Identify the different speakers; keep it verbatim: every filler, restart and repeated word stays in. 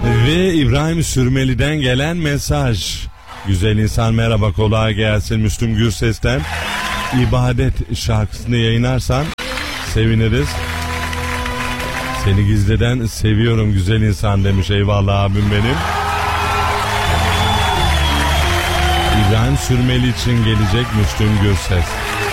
Speaker 1: Ve İbrahim Sürmeli'den gelen mesaj. Güzel insan merhaba, kolay gelsin. Müslüm Gürses'ten İbadet şarkısını yayınlarsan seviniriz. Seni gizliden seviyorum güzel insan demiş. Eyvallah abim benim. İbrahim Sürmeli için gelecek Müslüm Gürses.